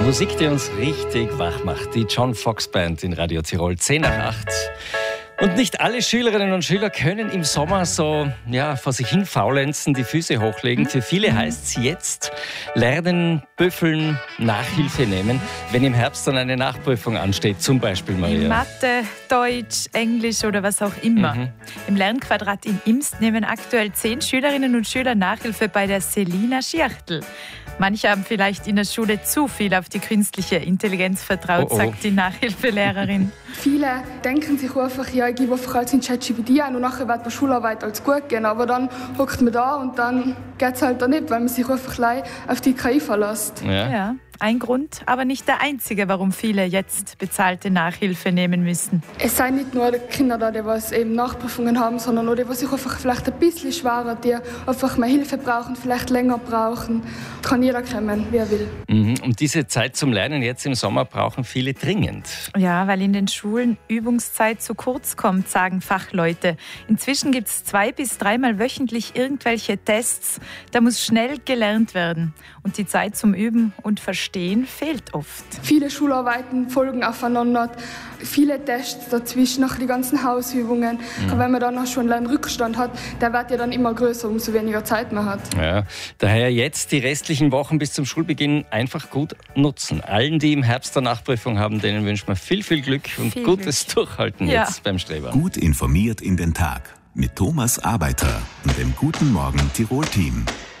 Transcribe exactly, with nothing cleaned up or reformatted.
Musik, die uns richtig wach macht. Die John Fox Band in Radio Tirol, zehn nach acht. Und nicht alle Schülerinnen und Schüler können im Sommer so ja, vor sich hin faulenzen, die Füße hochlegen. Für viele heißt es jetzt lernen, büffeln, Nachhilfe nehmen, wenn im Herbst dann eine Nachprüfung ansteht, zum Beispiel, Maria. In Mathe, Deutsch, Englisch oder was auch immer. Mhm. Im Lernquadrat in Imst nehmen aktuell zehn Schülerinnen und Schüler Nachhilfe bei der Selina Schiachtel. Manche haben vielleicht in der Schule zu viel auf die künstliche Intelligenz vertraut, oh oh. sagt die Nachhilfelehrerin. Viele denken sich einfach, ja, ich gebe einfach alles in ChatGPT ein und nachher wird die Schularbeit als gut gehen. Aber dann hockt man da und dann geht es halt da nicht, weil man sich einfach auf die K I verlässt. Ja. ja, ein Grund, aber nicht der einzige, warum viele jetzt bezahlte Nachhilfe nehmen müssen. Es seien nicht nur die Kinder da, die was eben Nachprüfungen haben, sondern auch die, die sich einfach vielleicht ein bisschen schwerer, die einfach mehr Hilfe brauchen, vielleicht länger brauchen. Kann jeder kommen, wie er will. Mhm. Und diese Zeit zum Lernen jetzt im Sommer brauchen viele dringend. Ja, weil in den Schulen Übungszeit zu kurz kommt, sagen Fachleute. Inzwischen gibt es zwei- bis dreimal wöchentlich irgendwelche Tests. Da muss schnell gelernt werden. Und die Zeit zum Üben und Verstehen fehlt oft. Viele Schularbeiten folgen aufeinander. Viele Tests dazwischen, nach die ganzen Hausübungen. Mhm. Aber wenn man dann noch schon einen Rückstand hat, der wird ja dann immer größer, umso weniger Zeit man hat. Ja, daher jetzt die restlichen Wochen bis zum Schulbeginn einfach gut nutzen. Allen, die im Herbst eine Nachprüfung haben, denen wünschen wir viel, viel Glück und viel gutes Glück. Durchhalten ja. jetzt beim Streber. Gut informiert in den Tag mit Thomas Arbeiter und dem Guten Morgen Tirol-Team.